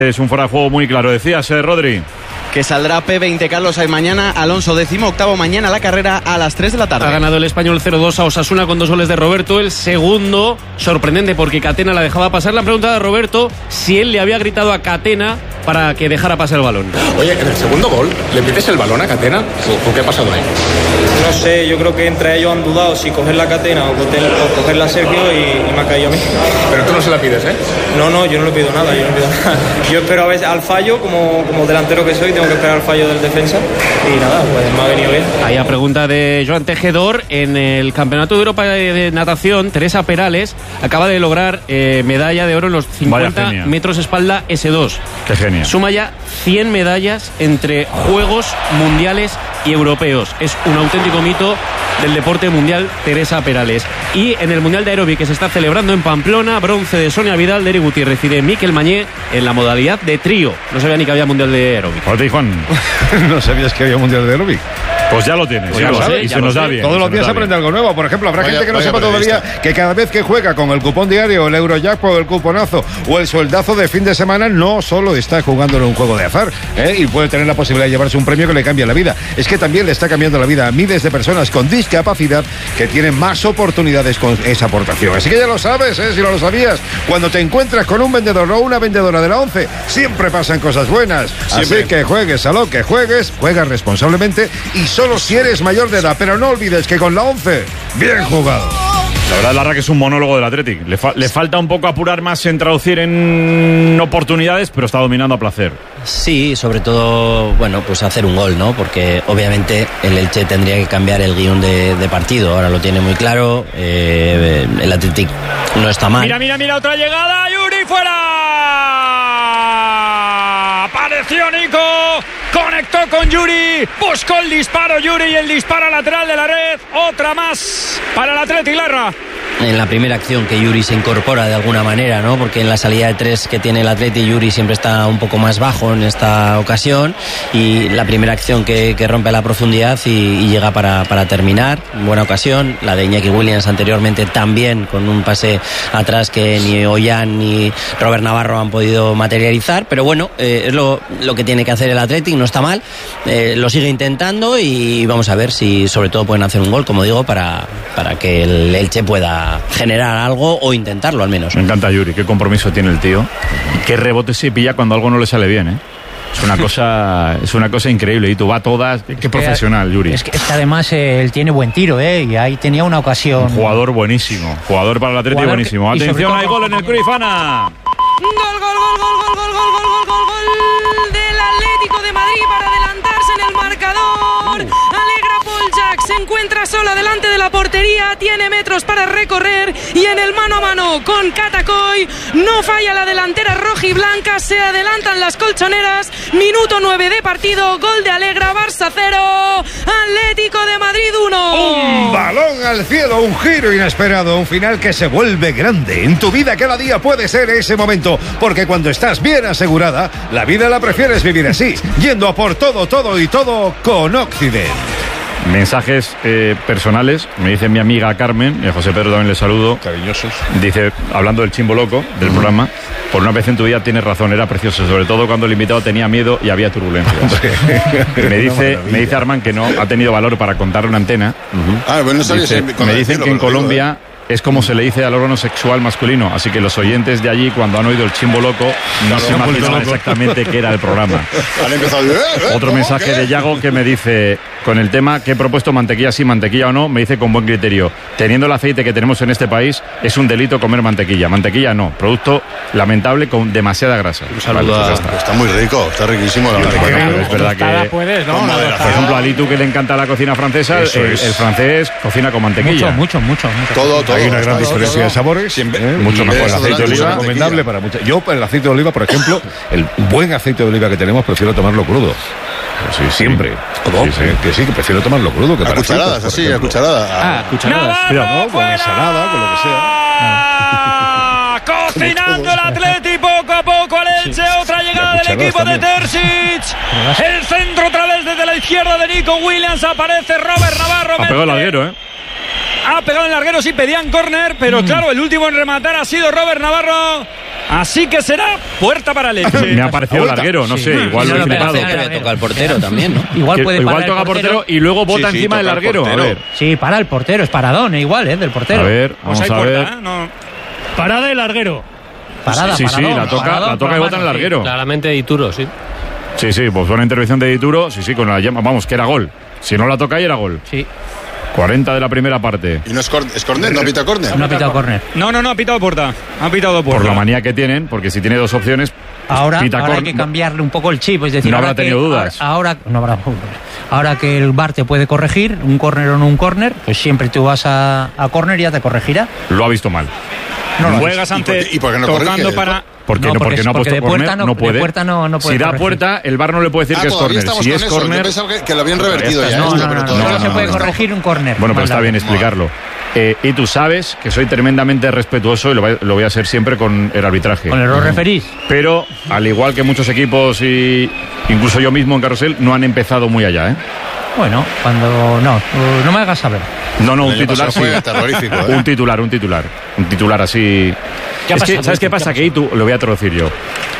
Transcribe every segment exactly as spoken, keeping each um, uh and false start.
Es un fuera de juego muy claro. Decías, eh, Rodri. Que saldrá P veinte Carlos hay mañana. Alonso décimo octavo mañana la carrera a las tres de la tarde. Ha ganado el Español cero dos a Osasuna con dos goles de Roberto. El segundo, sorprendente porque Catena la dejaba pasar. Le han preguntado a Roberto si él le había gritado a Catena para que dejara pasar el balón. Oye, en el segundo gol, ¿le pides el balón a Catena? ¿O qué ha pasado ahí? No sé, yo creo que entre ellos han dudado si coger la Catena o cogerla a Sergio y, y me ha caído a mí. Pero tú no se la pides, ¿eh? No, no, yo no le pido nada, yo no pido nada. Yo espero a veces al fallo, como, como delantero que soy, tengo que esperar al fallo del defensa y nada, pues me ha venido bien. Ahí a pregunta de Joan Tejedor, en el Campeonato de Europa de Natación, Teresa Perales acaba de lograr eh, medalla de oro en los cincuenta metros espalda ese dos. Qué genio. Suma ya cien medallas entre Juegos Mundiales y Europeos. Es un auténtico mito del deporte mundial, Teresa Perales. Y en el Mundial de Aeróbic que se está celebrando en Pamplona, bronce de Sonia Vidal, de Eric Gutiérrez y de Miquel Mañé en la modalidad de trío. No sabía ni que había Mundial de Aeróbic. Hola, Juan. ¿No sabías que había Mundial de Aeróbic? Pues ya lo tienes, pues ya, ya lo lo sé, y se nos da bien. Todos los días se aprende algo nuevo. Por ejemplo, habrá vaya, gente que no sepa periodista. Todavía que cada vez que juega con el cupón diario, el Eurojackpot, el cuponazo o el sueldazo de fin de semana, no solo está jugando en un juego de azar, ¿eh? Y puede tener la posibilidad de llevarse un premio que le cambie la vida. Es que también le está cambiando la vida a miles de personas con discapacidad que tienen más oportunidades con esa aportación. Así que ya lo sabes, ¿eh? Si no lo sabías, cuando te encuentras con un vendedor o una vendedora de la ONCE, siempre pasan cosas buenas. Siempre. Así que juegues a lo que juegues, juegas responsablemente y solo si eres mayor de edad, pero no olvides que con la ONCE, bien jugado. La verdad, Larra, que es un monólogo del Athletic. Le, fa- le falta un poco apurar más en traducir en oportunidades, pero está dominando a placer. Sí, sobre todo, bueno, pues hacer un gol, ¿no? Porque obviamente el Elche tendría que cambiar el guión de, de partido. Ahora lo tiene muy claro. Eh, el Athletic no está mal. Mira, mira, mira, otra llegada. Yuri fuera. Apareció Nico. Conectó con Yuri, buscó el disparo Yuri y el disparo lateral de la red. Otra más para el Athletic, Larra. En la primera acción que Yuri se incorpora de alguna manera, ¿no? Porque en la salida de tres que tiene el Athletic, Yuri siempre está un poco más bajo en esta ocasión. Y la primera acción que, que rompe la profundidad y, y llega para, para terminar. Buena ocasión. La de Iñaki Williams anteriormente también, con un pase atrás que ni Ollán ni Robert Navarro han podido materializar. Pero bueno, eh, es lo, lo que tiene que hacer el Athletic. No está mal. Eh, lo sigue intentando y vamos a ver si sobre todo pueden hacer un gol, como digo, para, para que el Elche pueda generar algo o intentarlo al menos. Me encanta Yuri, qué compromiso tiene el tío. Qué rebote se pilla cuando algo no le sale bien, ¿eh? Es una cosa, es una cosa increíble. Y tú va a todas. Qué profesional, Yuri. Es que, es que además eh, él tiene buen tiro, ¿eh? Y ahí tenía una ocasión. Un jugador buenísimo. Jugador para el Atlético buenísimo. Que, Atención, hay gol en el Cruyff, Ana. Gol, gol, gol, gol, gol, gol, gol, gol, gol, gol, gol del Atlético de Madrid para adelantarse en el marcador. Alegra Poljak, se encuentra sola delante de la portería, tiene metros para recorrer y en el mano a mano con Catacoy no falla la delantera rojiblanca, se adelantan las colchoneras. Minuto nueve de partido, gol de Alegra, Barça cero, Atlético de Madrid uno. Un balón al cielo, un giro inesperado, un final que se vuelve grande. En tu vida cada día puede ser ese momento, porque cuando estás bien asegurada, la vida la prefieres vivir así, yendo a por todo, todo y todo con Occident. Mensajes eh, personales, me dice mi amiga Carmen, y a José Pedro también le saludo. Cariñosos. Dice, hablando del chimbo loco del uh-huh. programa, por una vez en tu vida tienes razón, era precioso, sobre todo cuando el invitado tenía miedo y había turbulencias. me dice me dice Armán que no ha tenido valor para contar una antena. Uh-huh. Ah, bueno, no dice, me dicen que en Colombia es como se le dice al órgano sexual masculino, así que los oyentes de allí, cuando han oído el chimbo loco, no se imaginaban exactamente qué era el programa. Han empezado, ¿eh? Otro mensaje de Yago que me dice, con el tema que he propuesto, mantequilla sí, mantequilla o no, me dice con buen criterio, teniendo el aceite que tenemos en este país, es un delito comer mantequilla. Mantequilla no, producto lamentable con demasiada grasa. Un saludo vale, pues a... está. está muy rico, está riquísimo la mantequilla. Es verdad que, puedes, ¿no? Por ejemplo, a Litu, que le encanta la cocina francesa, el, es. el francés cocina con mantequilla. Mucho, mucho, mucho. mucho. Todo, todo. Hay una gran diferencia todo. de sabores, ¿eh? Mucho mejor el aceite de oliva, recomendable para muchas. Yo, el aceite de oliva, por ejemplo, el buen aceite de oliva que tenemos, prefiero tomarlo crudo. Sí, siempre. ¿Cómo? Sí, sí, que sí, que prefiero tomarlo crudo. Que a cucharadas, así, a cucharadas. Ah, cucharadas. Pero no, con ensalada, con lo que sea. Cocinando el Atleti poco a poco al Elche. Otra llegada del equipo también de Terzic. El centro otra vez desde la izquierda de Nico Williams. Aparece Robert Navarro. Ha pegado el larguero, ¿eh? Ha pegado el larguero, sí, pedían córner, pero mm. claro, el último en rematar ha sido Robert Navarro. Así que será puerta para el Elche. Me ha parecido larguero, no sé, igual lo he flipado. Toca el portero también, ¿no? Igual puede igual parar toca el portero, portero y luego bota Sí, sí, encima del toca el larguero. A portero. ver, Sí, para el portero, es paradón, eh, igual, ¿eh? Del portero. a ver, vamos Pues hay a ver. puerta, ¿eh? No. Parada de larguero. Parada, Sí, sí, paradón, la toca, paradón la toca por y bota en el mano, sí. larguero. Claramente Dituro, sí. Sí, sí, pues buena intervención de Dituro. Sí, sí, con la llama, vamos, que era gol. Si no la toca ahí era gol. Sí, cuarenta de la primera parte. ¿Y no es, cor es córner? ¿No pita córner? no ha pitado córner. No, no, no, ha pitado puerta. Ha pitado puerta. Por la manía que tienen, porque si tiene dos opciones, Ahora, pita ahora hay cor- que cambiarle un poco el chip, es decir, No ahora habrá que, tenido dudas. Ahora, no habrá, ahora que el V A R te puede corregir, un córner o no un córner, pues siempre tú vas a, a córner y ya te corregirá. lo ha visto mal. No lo Juega ¿Y por Sánchez qué- y por qué no tocando corrige? para... ¿Por qué No, no? porque Porque es- no ha porque puesto de puerta córner, no- no de puede. puerta no- no puede Si da corregir. puerta, el V A R no le puede decir Ah, que es todavía córner. estamos Si con es eso. Yo córner, pensaba que, que lo habían revertido ya ya, está. esto, No, no, pero no, todavía no, no, se no, puede no. corregir un córner. bueno, pues está Vale. bien explicarlo. Eh, y tú sabes que soy tremendamente respetuoso y lo, voy- lo voy a ser siempre con el arbitraje. Con el error referís. Pero, al igual que muchos equipos y incluso yo mismo en Carrusel, no han empezado muy allá, ¿eh? Bueno, cuando no, no me hagas saber. No, no, un El año titular sí. pasado fue terrorífico, ¿eh? Un titular, un titular. Un titular así. ¿Qué ha Es que, pasado? ¿sabes qué ¿Qué ha pasa? Que Itu, lo voy a traducir yo.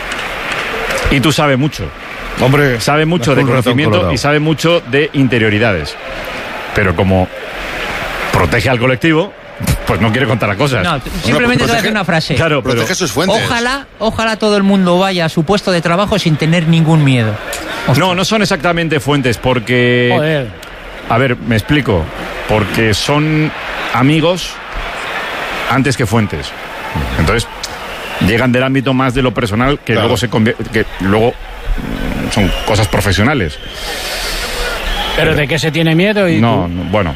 Itu sabe mucho. Hombre, Sabe mucho de un ratón conocimiento colorado. y sabe mucho de interioridades. Pero como protege al colectivo, pues no quiere contar las cosas. No, simplemente te voy a decir una frase. Claro, pero Protege sus fuentes. Ojalá, ojalá todo el mundo vaya a su puesto de trabajo sin tener ningún miedo. no, no son exactamente fuentes porque... Joder. A ver, me explico. Porque son amigos antes que fuentes. Entonces, llegan del ámbito más de lo personal que Claro. luego se convierte... que luego mm, son cosas profesionales. ¿Pero de qué se tiene miedo? Y No, tú? no, bueno.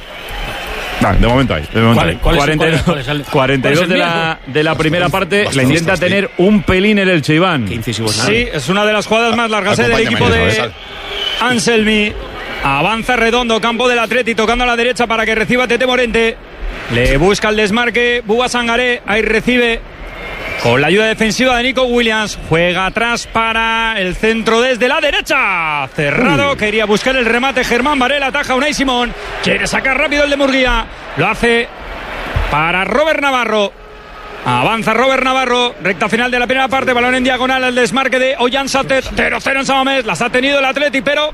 No, de momento hay. De momento ¿Cuál- hay. cuál es- cuarenta y dos, cuál es el- cuarenta y dos cuál es de el la, de la primera parte Bastante, la intenta bastante. tener un pelín el Elche, Iván. Qué incisivos, nada. Sí, es una de las jugadas más largas eh, del equipo Acompáñame, de Sal. Anselmi. Avanza Redondo, campo del Atleti, tocando a la derecha para que reciba Tete Morente. Le busca el desmarque, Buba Sangaré, ahí recibe con la ayuda defensiva de Nico Williams. Juega atrás para el centro desde la derecha. Cerrado, quería buscar el remate Germán Varela, ataja Unai Simón. Quiere sacar rápido el de Murguía. Lo hace para Robert Navarro. Avanza Robert Navarro, recta final de la primera parte, balón en diagonal, el desmarque de Ollán Sánchez, cero cero en Samamés, las ha tenido el Atleti, pero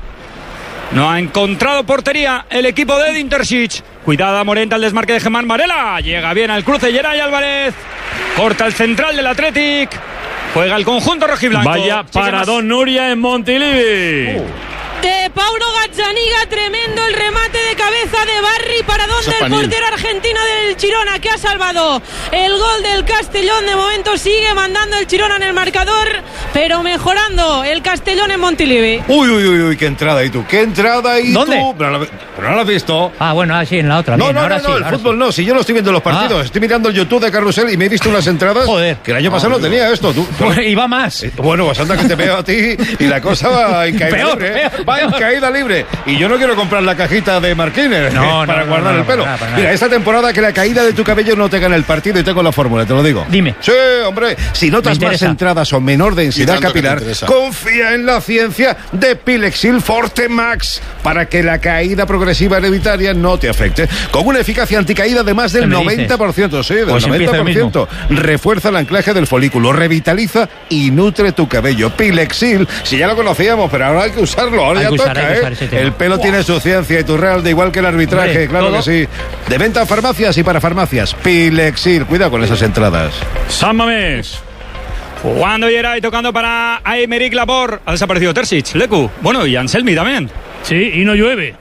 no ha encontrado portería el equipo de Edin Terzic. Cuidada Morente al desmarque de Germán Varela, llega bien al cruce Geray Álvarez, corta el central del Athletic, juega el conjunto rojiblanco. Vaya Sigue para más. Don Nuria en Montilivi. De Paulo Gazzaniga, tremendo el remate de cabeza de Barry para Eso donde es el Panil. portero argentino del Girona que ha salvado el gol del Castellón. De momento sigue mandando el Girona en el marcador, pero mejorando el Castellón en Montilivi. Uy, uy, uy, uy, qué entrada, y tú, qué entrada, y ¿Dónde? tú. Pero no, la- pero no la has visto. Ah, bueno, ah, sí, en la otra. No, bien, no, ahora no, sí, no, el ahora fútbol sí. no. Si yo no estoy viendo los partidos, Ah. estoy mirando el YouTube de Carrusel y me he visto unas entradas. Joder. Que el año pasado no tenía esto. Tú, tú- Y va más. Eh, Bueno, pues anda que te veo a ti y la cosa va en caída Peor, libre. ¿eh? peor, Va en peor. caída libre. Y yo no quiero comprar la cajita de Marquines No, no, para no, guardar no, el no, pelo. para nada, para Mira, nada. esta temporada que la caída de tu cabello no te gana el partido y tengo la fórmula, te lo digo. Dime. Sí, hombre. Si notas Me más interesa. entradas o menor Y densidad tanto que te capilar, interesa. confía en la ciencia de Pilexil Forte Max para que la caída progresiva hereditaria no te afecte. Con una eficacia anticaída de más del ¿Qué me dices? noventa por ciento, sí, del Pues empieza noventa el por ciento. Refuerza el anclaje del folículo, revitaliza y nutre tu cabello. Pilexil, si ya lo conocíamos, pero ahora hay que usarlo, ahora Hay ya que usar, toca, hay que ¿eh? usar ese tema. El pelo tiene su ciencia y tu real, de igual que el arbitraje, Hombre, claro todo. que sí. De venta a farmacias y para farmacias. Pilexil, cuidado con esas entradas. San Mamés. Jugando Geray, tocando para Aymeric Laporte. Ha desaparecido Terzic, Lecu. Bueno, y Anselmi también. Sí, y no llueve.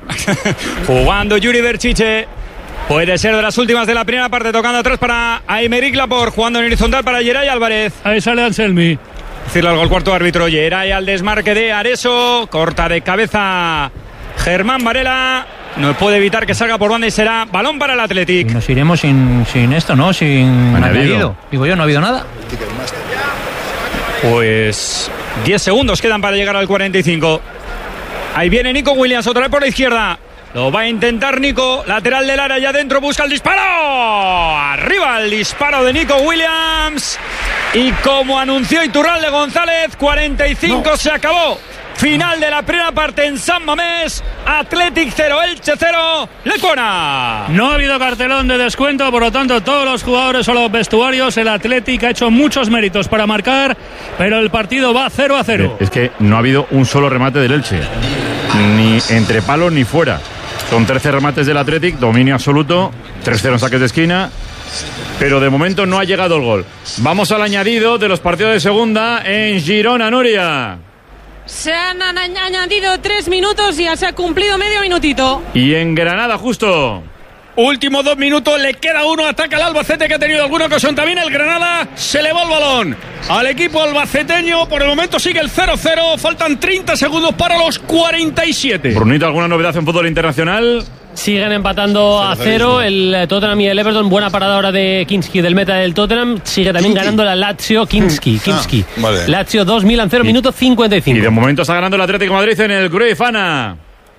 Jugando Yuri Berchiche. Puede ser de las últimas de la primera parte, tocando atrás para Aymeric Laporte. Jugando en horizontal para Geray Álvarez. Ahí sale Anselmi. Decirle algo al cuarto árbitro. Geray al desmarque de Areso. Corta de cabeza Germán Varela. No puede evitar que salga por banda y será balón para el Y Athletic. nos iremos sin, sin esto, ¿no? Sin Añadido. añadido. Digo yo, no ha habido nada. Pues diez segundos quedan para llegar al cuarenta y cinco. Ahí viene Nico Williams, otra vez por la izquierda. Lo va a intentar Nico, lateral del área, ya adentro, busca el disparo. Arriba el disparo de Nico Williams. Y como anunció Iturralde González, cuarenta y cinco, no. Se acabó. Final de la primera parte en San Mamés. Athletic cero, Elche cero, Lekuona. No ha habido cartelón de descuento, por lo tanto todos los jugadores o los vestuarios, el Athletic ha hecho muchos méritos para marcar, pero el partido va cero a cero. Es que no ha habido un solo remate del Elche, ni entre palos ni fuera. Son trece remates del Athletic, dominio absoluto, tres cero en saques de esquina, pero de momento no ha llegado el gol. Vamos al añadido de los partidos de segunda en Girona, Nuria. Se han añadido tres minutos y ya se ha cumplido medio minutito. Y en Granada, justo. Últimos dos minutos, le queda uno, ataca el Albacete, que ha tenido alguna ocasión también. El Granada se le va el balón al equipo albaceteño. Por el momento sigue el cero cero, faltan treinta segundos para los cuarenta y siete. Brunito, ¿alguna novedad en fútbol internacional? Siguen empatando a cero el Tottenham y el Everton. Buena parada ahora de Kinski, del meta del Tottenham. Sigue también Kinski. Ganando la Lazio. Kinski, Kinski. Ah, vale. Lazio dos, Milan cero, minuto cincuenta y cinco. Y de momento está ganando el Atlético de Madrid en el Cruyff, Ana.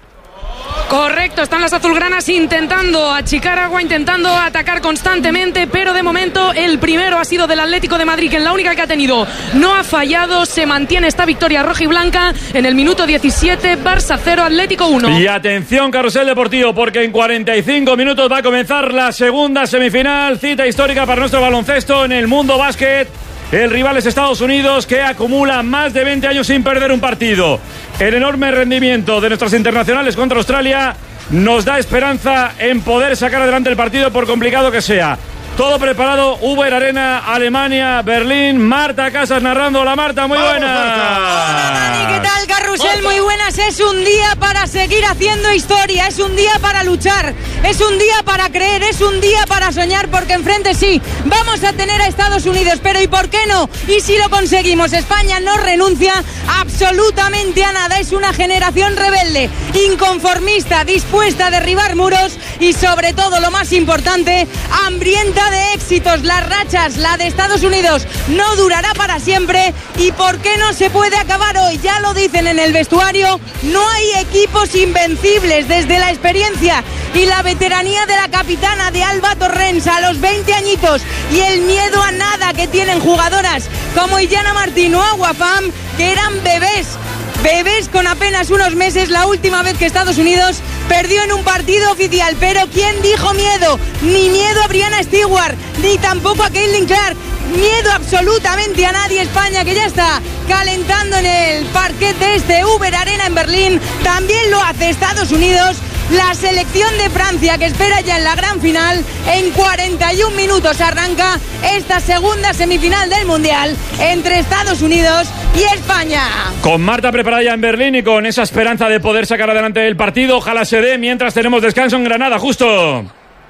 Correcto, están las azulgranas intentando achicar agua, intentando atacar constantemente, pero de momento el primero ha sido del Atlético de Madrid, que es la única que ha tenido. No ha fallado, se mantiene esta victoria roja y blanca en el minuto diecisiete, Barça cero, Atlético uno. Y atención, Carrusel Deportivo, porque en cuarenta y cinco minutos va a comenzar la segunda semifinal, cita histórica para nuestro baloncesto en el mundo básquet. El rival es Estados Unidos, que acumula más de veinte años sin perder un partido. El enorme rendimiento de nuestras internacionales contra Australia nos da esperanza en poder sacar adelante el partido, por complicado que sea. Todo preparado, Uber Arena, Alemania, Berlín. Marta Casas narrando. Hola, Marta, muy buenas. Hola, Dani, ¿qué tal, Carrusel? Muy buenas. Es un día para seguir haciendo historia, es un día para luchar, es un día para creer, es un día para soñar, porque enfrente sí, vamos a tener a Estados Unidos, pero ¿y por qué no? Y si lo conseguimos, España no renuncia absolutamente a nada. Es una generación rebelde, inconformista, dispuesta a derribar muros y, sobre todo, lo más importante, hambrienta de éxitos. Las rachas, la de Estados Unidos, no durará para siempre. ¿Y por qué no se puede acabar hoy? Ya lo dicen en el vestuario, no hay equipos invencibles. Desde la experiencia y la veteranía de la capitana de Alba Torrens a los veinte añitos y el miedo a nada que tienen jugadoras como Illana Martín o Aguafam, que eran bebés Bebés con apenas unos meses, la última vez que Estados Unidos perdió en un partido oficial. Pero ¿quién dijo miedo? Ni miedo a Brianna Stewart, ni tampoco a Caitlin Clark. Miedo absolutamente a nadie. España, que ya está calentando en el parquet de este Uber Arena en Berlín. También lo hace Estados Unidos. La selección de Francia, que espera ya en la gran final. En cuarenta y un minutos arranca esta segunda semifinal del Mundial entre Estados Unidos y España. Con Marta preparada ya en Berlín y con esa esperanza de poder sacar adelante el partido. Ojalá se dé mientras tenemos descanso en Granada, justo.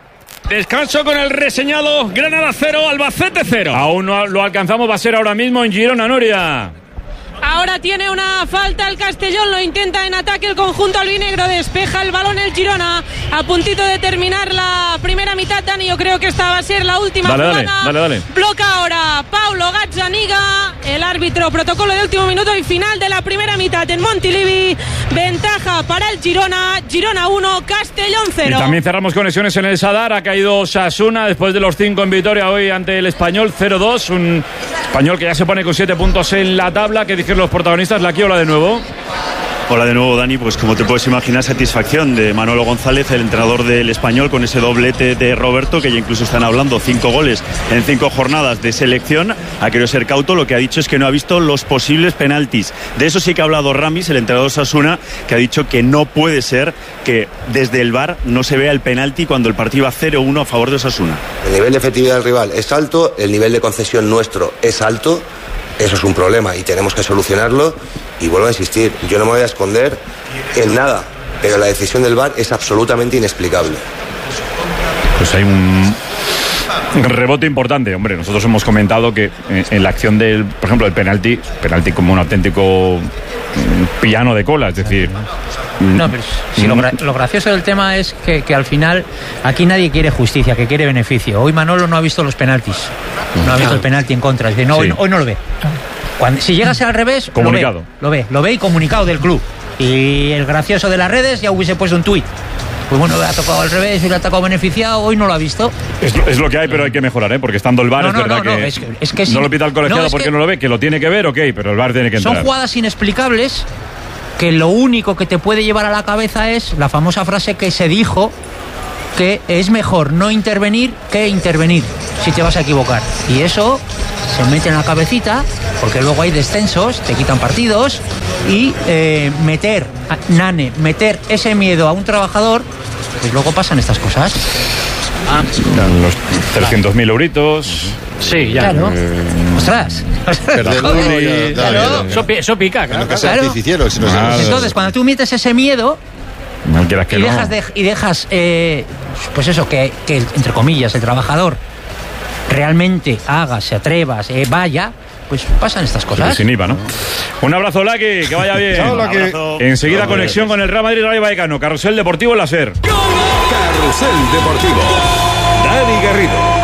Descanso con el reseñado Granada cero, Albacete cero. Aún no lo alcanzamos, va a ser ahora mismo en Girona, Nuria. Ahora tiene una falta el Castellón, lo intenta en ataque el conjunto albinegro, despeja el balón el Girona, a puntito de terminar la primera mitad. Dani, yo creo que esta va a ser la última dale, jugada. Dale, dale, dale. Bloca ahora Paulo Gazzaniga, el árbitro, protocolo de último minuto y final de la primera mitad en Montilivi. Ventaja para el Girona, Girona uno, Castellón cero. Y también cerramos conexiones en el Sadar, ha caído Osasuna después de los cinco en Vitoria hoy ante el Español cero dos, un Español que ya se pone con siete puntos en la tabla. ¿Qué dijeron los protagonistas? La Quiola de nuevo. Hola de nuevo, Dani. Pues como te puedes imaginar, satisfacción de Manolo González, el entrenador del Español, con ese doblete de Roberto, que ya incluso están hablando cinco goles en cinco jornadas de selección. Ha querido ser cauto, lo que ha dicho es que no ha visto los posibles penaltis. De eso sí que ha hablado Ramis, el entrenador de Osasuna, que ha dicho que no puede ser que desde el V A R no se vea el penalti cuando el partido va cero uno a favor de Osasuna. El nivel de efectividad del rival es alto, el nivel de concesión nuestro es alto. Eso es un problema y tenemos que solucionarlo. Y vuelvo a insistir, yo no me voy a esconder en nada, pero la decisión del V A R es absolutamente inexplicable. Pues hay un rebote importante. Hombre, nosotros hemos comentado que en la acción del, por ejemplo, el penalti, penalti como un auténtico piano de cola, es decir... No, pero si lo, gra- lo gracioso del tema es que, que al final aquí nadie quiere justicia, que quiere beneficio. Hoy Manolo no ha visto los penaltis, no ha visto el penalti en contra, es decir, no, sí. hoy, hoy no lo ve. Cuando, si llegase al revés, comunicado. Lo ve, lo ve, lo ve y comunicado del club. Y el gracioso de las redes ya hubiese puesto un tuit Pues bueno, le ha tocado al revés, le ha tocado beneficiado, hoy no lo ha visto. Es, es lo que hay, pero hay que mejorar, ¿eh? Porque estando el V A R No, es no, verdad no, que, no, es que, es que no si- lo pita el colegiado no, es porque que- no lo ve, que lo tiene que ver, ok, pero el V A R tiene que entrar. Son jugadas inexplicables que lo único que te puede llevar a la cabeza es la famosa frase que se dijo, que es mejor no intervenir que intervenir si te vas a equivocar. Y eso se mete en la cabecita, porque luego hay descensos, te quitan partidos, y eh, meter, a- Nane, meter ese miedo a un trabajador, pues luego pasan estas cosas. Ah, los trescientos mil euritos. Sí, ya. Claro. Eh, Ostras. Joder, Claro. Eso, pi- eso pica, claro. Que sea Claro. artificiero, si no se- Ah, Entonces, cuando tú metes ese miedo no quieras que y no. dejas, de- y dejas eh, pues eso, que, que, entre comillas, el trabajador realmente haga, se atreva, se vaya, pues pasan estas Se cosas. desinhiba, ¿no? Un abrazo, Laki, que vaya bien. Chao, Laki. Un abrazo. Enseguida conexión con el Real Madrid Rayo Vallecano. Carrusel Deportivo Láser. Carrusel Deportivo. Dani Garrido.